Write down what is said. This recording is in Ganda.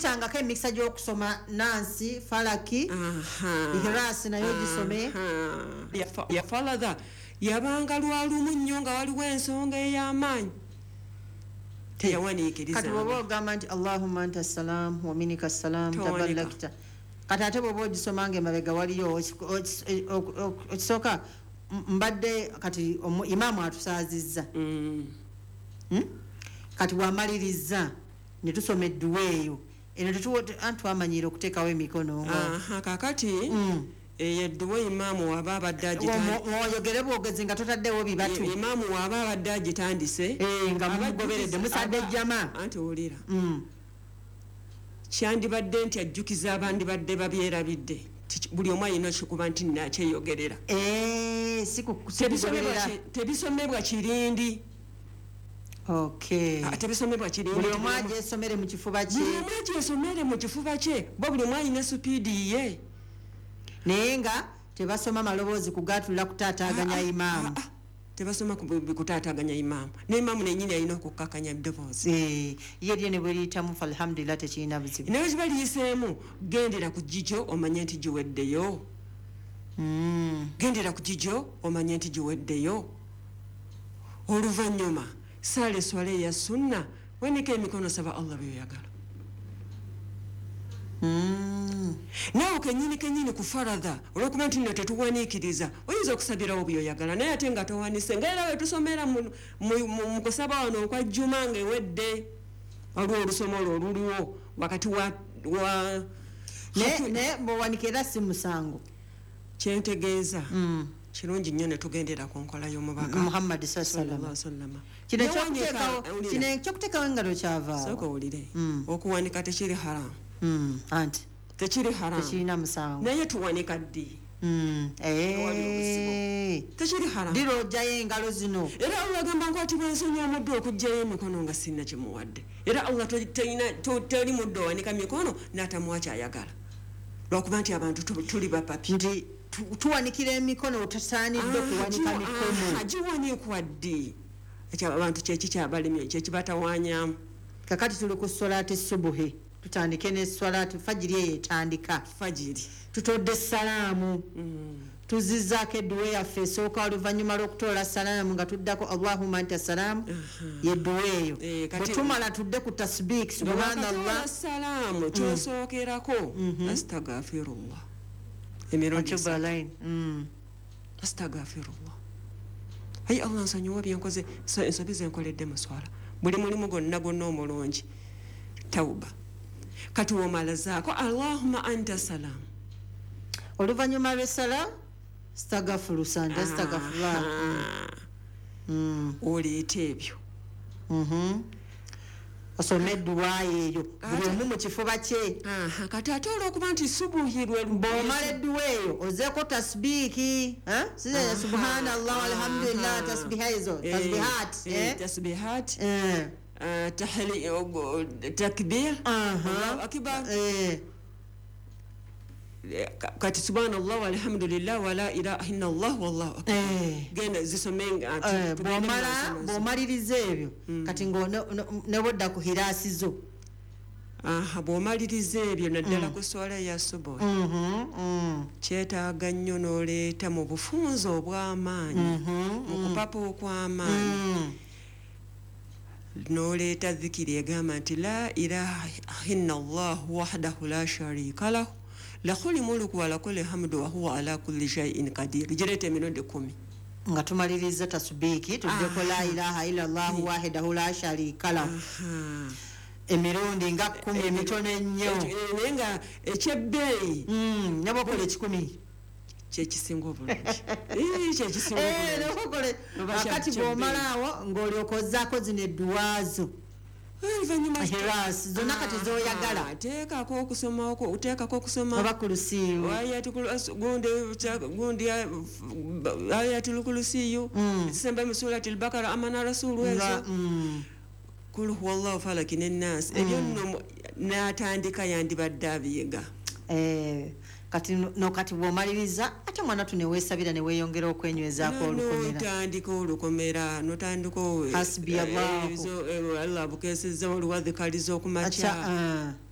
oyitangako emikisa gy'okusoma Nansi Falaki Ihlas nayo gisome ya faladha yabanga lwalumu nnyo nga waliwo ensonga ey'amaanyi teyawaniikiriza kati bw'oba ogamba nti Allahumma anta salam wa minika salam tabarakta kati ate bw'oba ogisoma ng'emabega waliyo okisooka mbadde kati imaamu atusaazizza kati bw'amaliriza ne tusoma edduwa eyo eno twamanyire okuteekawo emikono kakati edduwa imaamu waba abadde oyogere bwogezi nga totaddewo bibatu imaamu waba abadde agitandise nga mugoberedde musadde ejjama anti olira kyandibadde nti ajjukiza abandibadde babyerabidde buli omu alina kikuba nti nakyeyogerera tebisomebwa kirindi tebisomebwa kirindi buli omu agyesomere mu kifuba kye buli omu alina supiidi ye naye nga tebasoma maloboozi kugatulira kutaataaganya imaamu tebasoma kutaataaganya imaamu n'imaamu nenyini alina okukakanya ddoboozi ye lye ne bwe liyitamu alhamdulillah tekirina buzibu naye kiba liyiseemu gendera ku jjijo omanye nti giweddeyo gendera ku jjijo omanye nti giweddeyo oluvannyuma saala eswala eya sunna wenika emikono saba Allah byoyagala nawe kenyini ku faradha olwokuba nti nno tetuwaniikiriza oyinza okusabirawo byoyagala naye ate nga towanise ngaera wetusomera mu kusaba wano okwa jjuma ng'ewedde waliwo olusoma olwo oluliwo wakati naye bwewanika era si musango kyentegeeza kirungi nnyo ne tugendera ku nkola y'omubaka Muhammad sallallahu alaihi wasallam kino ekyokuteekawo engalo kyavaawo sooka owulire okuwanika tekiri haramu anti tekiri haramu tekirina musango naye tuwanika ddi tekiri haramu dira ojjayo engalo zino era Allah agamba nkwatibwa ensonyi omuddu okuggyayo emikono nga sinna kimuwadde era Allah teri muddu owanika mikono n'atamuwa kyayagala lwakuba nti abantu tuli bapapi nti tuwanikira emikono tasaanidde kuwanika mikono giwanikwa ddi abantu kyeki kyabalemye kyekibatawanyamu kakati tuli ku solaati subuhi tutandike ne solaati fajiri eyo etandika fajiri tutodde salaamu tuzizzaako edduwa yaffe esooka oluvannyuma lw'okutoola salaamu nga tuddako Allahumma anta salaamu yedduwa eyo bwe tumala tudde ku tasbiiki subhanallah salaamu kyosookerako astagfirullah emirundi astagfirullah ayi Allah nsonyiwa byenkoze ensobi zenkoledde mu swala buli mulimu gonna omulungi tauba kati womalazaako Allahumma anta salam oluvannyuma lw'essala astagfirullah oleeta ebyo osome edduwa eyo buli omu mu kifuba kye kati ate olwokuba nti subuhi bw'omala edduwa eyo ozeeko tasbiiki sizaya subhanallah walhamdulillah tasbiha ezo tasbihat takbir akibar kati subhanallah walhamdulillah wala ilaha illallah wallahu akbar genda zisomenga bw'omaliriza ebyo kati nebodda ku hiraasizo bw'omaliriza ebyo naddala ku swala ya subuhi kyetaaga nnyo n'oleeta mu bufunze obw'amaanyi mu kupapa okw'amaanyi n'oleeta dhikiri egamba nti la ilaha illallah wahdahu la sharika lahu lahul mulku wa lahul hamdu wa huwa ala kulli shay'in qadir jirete emirundi 10 nga tumaliriza tasbiiki tuddeko la ilaha illallah wahdahu la sharika lahu emirundi nga 10 emitono ennyo naye nga ekyebbeeyi nebokola 10 kyekisinga obulungi kyekisinga obulungi akati bw'omalaawo ng'olyokozzaako zino edduwaazo zonna kati zoyagala teekako okusoma oba kulusiiyu gundi ayatul kursiyu zisemba mu surati al-Baqara amana rasulu ezo kul huwallahu falaki n'ennaasi ebyo nno n'atandika yandibadde abiyiga kati bw'omaliriza ate mwana tuneweesabira neweeyongera okwenywezaako olukomera notandika hasbi Allah Allah bukeesezza oluwadhikaliza okumakya